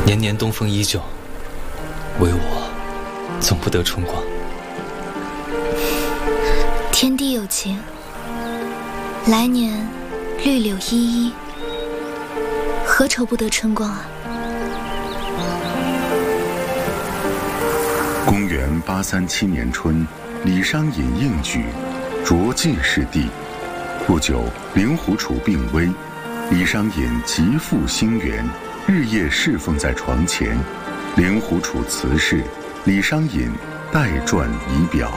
年年东风依旧，唯我总不得春光。 天地有情，来年绿柳依依，何愁不得春光啊？ 公元837年春，李商隐应举，着进士第。不久，令狐楚病危，李商隐极负心源，日夜侍奉在床前。令狐楚辞世，李商隐代传遗表。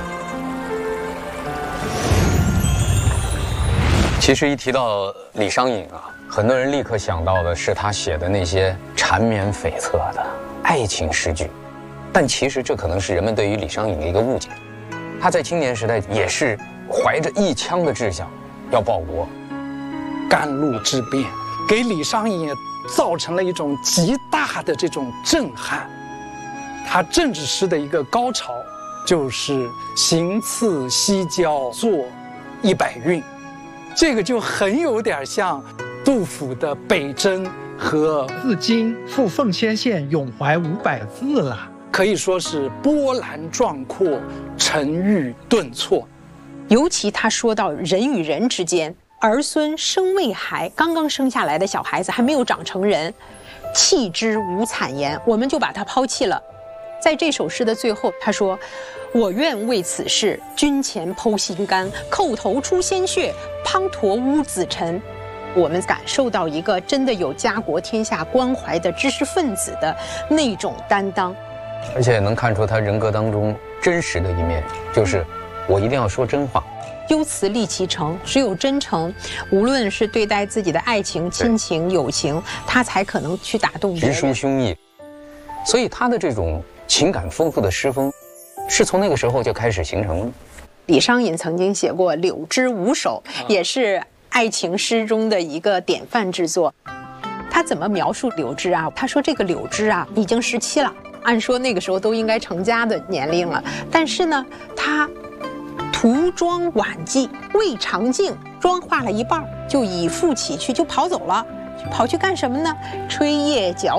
其实一提到李商隐啊，很多人立刻想到的是他写的那些缠绵悱恻的爱情诗句，但其实这可能是人们对于李商隐的一个误解。他在青年时代也是怀着一腔的志向要报国。 甘露之变给李商隐也造成了一种极大的这种震撼。他政治诗的一个高潮就是行刺西郊作100韵，这个就很有点像杜甫的北征和自今赴奉先县咏怀500字了， 可以说是波澜壮阔，沉郁顿挫。 尤其他说到人与人之间，儿孙生未孩，刚刚生下来的小孩子还没有长成人，弃之无惨言，我们就把他抛弃了。在这首诗的最后，他说：“我愿为此事，军前剖心肝，叩头出鲜血，滂沱污子尘。”我们感受到一个真的有家国天下关怀的知识分子的那种担当， 而且能看出他人格当中真实的一面，就是我一定要说真话。 忧辞立其诚，只有真诚，无论是对待自己的爱情、亲情、友情，他才可能去打动别人， 直抒胸臆。所以他的这种情感丰富的诗风，是从那个时候就开始形成了。 李商隐曾经写过《柳枝五首》，也是爱情诗中的一个典范之作。他怎么描述柳枝啊？他说这个柳枝啊已经17了，按说那个时候都应该成家的年龄了，但是呢，他涂妆晚髻，未尝净，妆化了一半就以父起去，就跑走了。跑去干什么呢？吹叶嚼